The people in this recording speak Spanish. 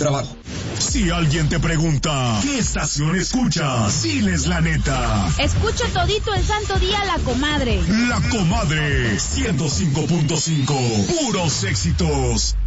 trabajo. Si alguien te pregunta, ¿qué estación escuchas? Diles la neta. Escucho todito el santo día La Comadre. La Comadre, 105.5, puros éxitos.